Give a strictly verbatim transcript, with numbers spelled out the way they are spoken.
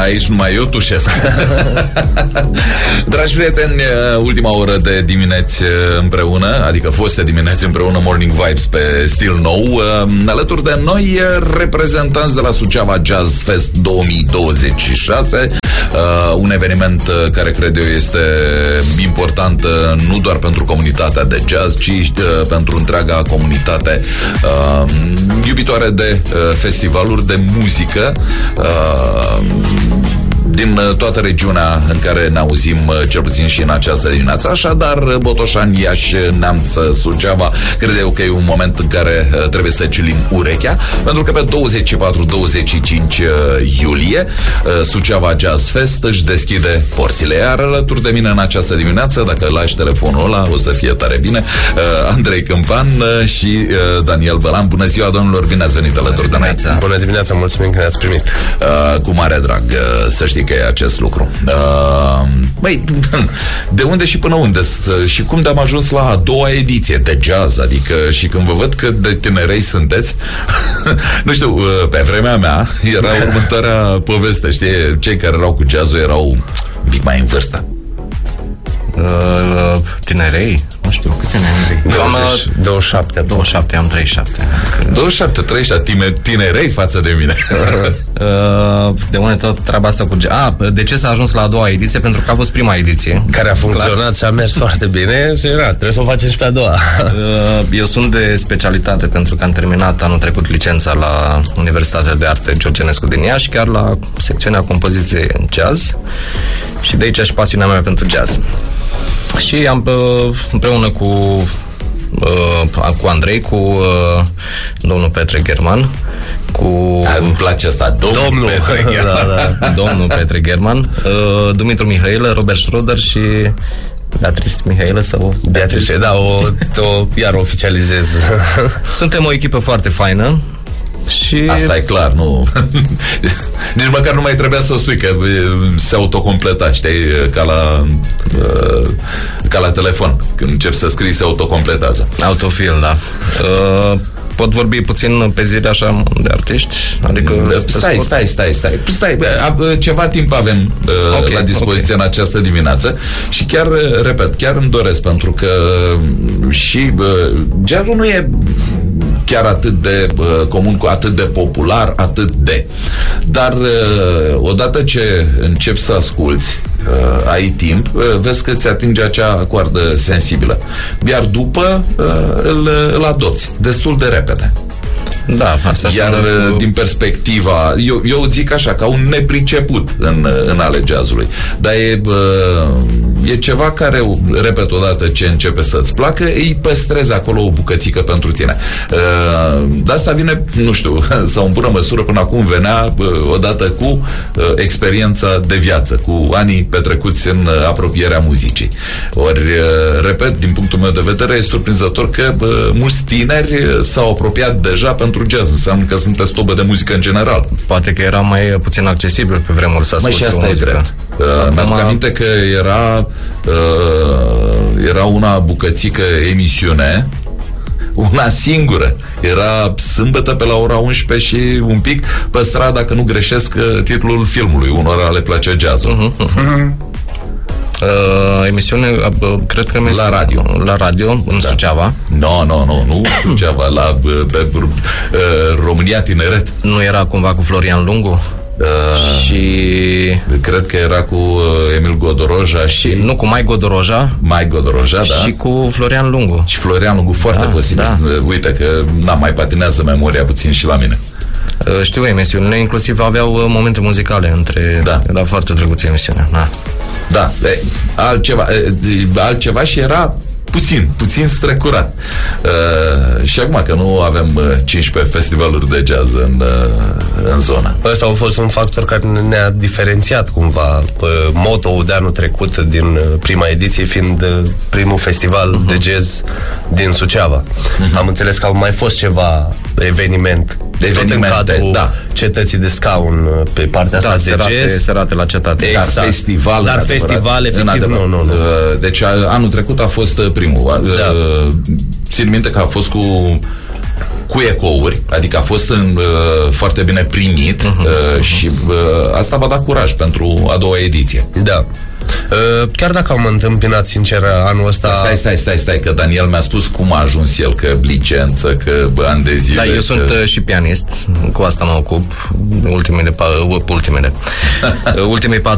aici numai eu tușesc. Dragi prieteni, ultima oră de dimineți împreună, adică foste dimineți împreună, Morning Vibes pe stil nou. Alături de noi, reprezentanți de la Suceava Jazz Fest două mii douăzeci și șase, uh, un eveniment care cred eu este important uh, nu doar pentru comunitatea de jazz, ci uh, pentru întreaga comunitate uh, iubitoare de uh, festivaluri, de muzică uh, din toată regiunea în care ne auzim, cel puțin și în această dimineață. Așadar, Botoșani, Iași, Neamț, Suceava, cred eu că e un moment în care trebuie să ciulim urechea, pentru că pe douăzeci și patru douăzeci și cinci iulie Suceava Jazz Fest își deschide porțile. Iar alături de mine în această dimineață, dacă lași telefonul ăla, o să fie tare bine, Andrei Câmpan și Daniel Bălan. Bună ziua, domnilor, bine ați venit alături de noi. Bună dimineața, mulțumim că ne-ați primit. Cu mare drag, să știi că e acest lucru. Uh, băi, de unde și până unde? Și cum de-am ajuns la a doua ediție de jazz? Adică, și când vă văd cât de tinerei sunteți, nu știu, uh, pe vremea mea era următoarea poveste, știi? Cei care erau cu jazzul erau un pic mai în vârstă. Uh, tinerei? Nu știu, câți ani ai? douăzeci și șapte. douăzeci și șapte, am treizeci și șapte. douăzeci și șapte, treizeci și șapte, tinerei față de mine. uh, de unde tot treaba asta cu... Ah, de ce s-a ajuns la a doua ediție? Pentru că a fost prima ediție. Care a funcționat clar. Și a mers foarte bine și na, trebuie să o facem și pe a doua. uh, Eu sunt de specialitate pentru că am terminat anul trecut licența la Universitatea de Arte Georgenescu din Iași, chiar la secțiunea compoziție jazz, și de aici și pasiunea mea pentru jazz. Și am împreună cu cu Andrei, cu domnul Petre German, cu... Da, îmi place asta, domnul, domnul Petre German. Da, da, domnul Petre German, Dumitru Mihailă, Robert Schroeder și Beatrice Mihailă sau Beatrice, da, o, o, iar o oficializez. Suntem o echipă foarte faină. Și... Asta e clar, nu. Nici măcar nu mai trebuia să o spui, că se autocompleta, știi, ca la ca la telefon. Când începi să scrii, se autocompletează. Autofill, da. uh, Pot vorbi puțin pe zile așa de artiști? Adică stai, stai, stai, stai, stai. Ceva timp avem uh, okay, la dispoziție, okay, în această dimineață. Și chiar, repet, chiar îmi doresc, pentru că și uh, jazzul nu e chiar atât de uh, comun, atât de popular, atât de. Dar uh, odată ce începi să asculți, uh, ai timp, uh, vezi că îți atinge acea coardă sensibilă. Iar după uh, îl, îl adopți destul de repede. Da, asta. Iar cu... din perspectiva, eu, eu zic așa, ca un nepriceput în, în ale jazzului, dar e, e ceva care, repet, odată ce începe să-ți placă, îi păstrezi acolo o bucățică pentru tine. De asta vine, nu știu, sau în bună măsură până acum venea odată cu experiența de viață, cu anii petrecuți în apropierea muzicii. Ori, repet, din punctul meu de vedere, e surprinzător că mulți tineri s-au apropiat deja pentru jazz. Înseamnă că sunteți tobă de muzică în general. Poate că era mai puțin accesibil pe vremuri să asculti. Mai și asta e drept. Uh, Mi-am a... aminte că era uh, era una bucățică emisiune, una singură. Era sâmbătă pe la ora unsprezece și un pic, păstra, dacă nu greșesc, titlul filmului. Unora le place jazzul. Uh-huh, uh-huh. Uh, emisiune, uh, cred că la radio. La radio, în da. Suceava. Nu, no, nu, no, nu, nu Suceava, la uh, pe, uh, România Tineret. Nu era cumva cu Florian Lungu? Uh, și cred că era cu uh, Emil Godoroja și... Nu, cu Mai Godoroja. Mai Godoroja, da. Și cu Florian Lungu. Și Florian Lungu, foarte da, posibil. Da. Uite că, na, mai patinează memoria puțin și la mine. Uh, știu emisiunile, inclusiv aveau uh, momente muzicale între... Da. Era foarte drăguță emisiunea, da. Da, e, altceva, e, altceva și era puțin, puțin strecurat. Uh, și acum că nu avem uh, cincisprezece festivaluri de jazz în, uh, în zonă. Ăsta a fost un factor care ne-a diferențiat cumva. Uh, moto-ul de anul trecut din uh, prima ediție fiind uh, primul festival uh-huh. de jazz din Suceava. Uh-huh. Am înțeles că au mai fost ceva eveniment, de tot în cadrul da. Cetății de Scaun pe partea da, asta de serate, jazz. Serate la cetate. Exact. Dar festival, Dar festival efectiv, nu, nu, nu. Deci anul trecut a fost primul. Da. Țin minte că a fost cu cu ecouri, adică a fost în, uh, foarte bine primit uh-huh, uh, și uh, asta va da curaj pentru a doua ediție. Da. Uh, chiar dacă am întâmpinat, sincer, anul ăsta... Stai, stai, stai, stai, că Daniel mi-a spus cum a ajuns el, că licență, că ani de zile... Da, eu că... sunt uh, și pianist, cu asta mă ocup, ultimele, pa, ultimele, ultimii